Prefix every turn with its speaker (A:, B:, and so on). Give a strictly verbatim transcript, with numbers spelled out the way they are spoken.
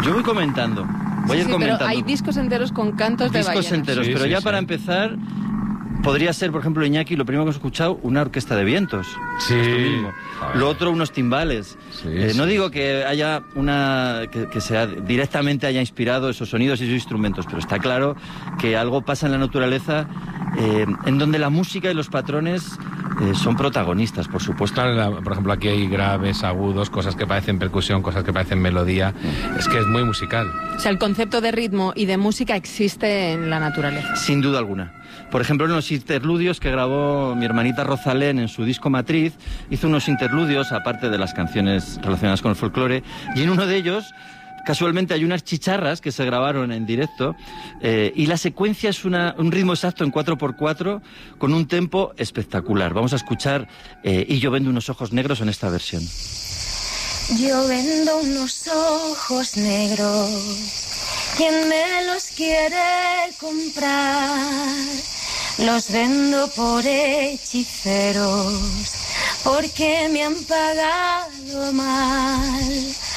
A: Yo voy comentando, voy
B: sí,
A: a ir
B: sí,
A: comentando.
B: Pero hay discos enteros con cantos de ballenas.
A: Discos enteros,
C: Sí,
A: pero
C: sí,
A: ya
C: sí.
A: para empezar, podría ser, por ejemplo, Iñaki, lo primero que hemos escuchado, una orquesta de vientos.
C: Sí.
A: Esto mismo.
C: Joder.
A: Lo otro, unos timbales.
C: Sí,
A: Eh, no
C: sí,
A: digo
C: sí.
A: que haya una que, que sea directamente haya inspirado esos sonidos y esos instrumentos, pero está claro que algo pasa en la naturaleza eh, en donde la música y los patrones eh, son protagonistas, por supuesto.
C: Claro, la- por ejemplo, aquí hay graves, agudos, cosas que parecen percusión, cosas que parecen melodía. Es que es muy musical.
B: O sea, el concepto de ritmo y de música existe en la naturaleza.
A: Sin duda alguna. Por ejemplo, en los interludios que grabó mi hermanita Rosalén en su disco Matriz, hizo unos interludios, aparte de las canciones relacionadas con el folclore, y en uno de ellos, casualmente, hay unas chicharras que se grabaron en directo, eh, y la secuencia es una, un ritmo exacto en cuatro por cuatro, con un tempo espectacular. Vamos a escuchar eh, Y yo vendo unos ojos negros en esta versión.
D: Yo vendo unos ojos negros, ¿quién me los quiere comprar? Los vendo por hechiceros, porque me han pagado mal.